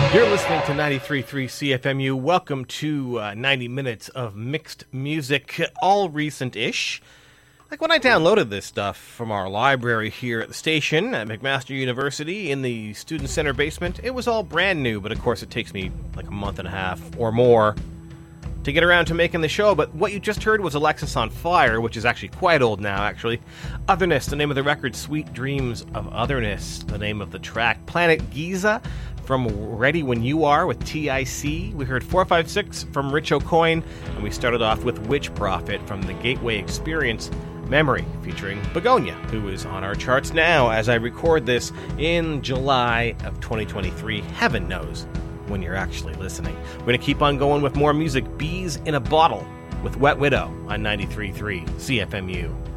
You're listening to 93.3 CFMU. Welcome to 90 minutes of mixed music, all recent-ish. Like when I downloaded this stuff from our library here at the station at McMaster University in the Student Center basement, it was all brand new, but of course it takes me like a month and a half or more to get around to making the show. But what you just heard was Alexisonfire, which is actually quite old now, actually. Otherness, the name of the record. Sweet Dreams of Otherness, the name of the track. Planet Giza from Ready When You Are with TIC. We heard 456 from Rich O'Coin, and we started off with Witch Prophet from the Gateway Experience Memory, featuring Begonia, who is on our charts now as I record this in July of 2023. Heaven knows when you're actually listening. We're going to keep on going with more music. Bees in a Bottle with Wet Widow on 93.3 CFMU.